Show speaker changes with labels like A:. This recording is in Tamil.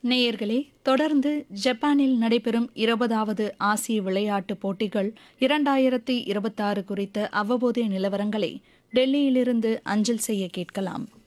A: நேயர்களே, தொடர்ந்து ஜப்பானில் நடைபெறும் 20வது ஆசிய விளையாட்டுப் போட்டிகள் 2026 குறித்த அவ்வப்போதைய நிலவரங்களை டெல்லியிலிருந்து அஞ்சல் செய்ய கேட்கலாம்.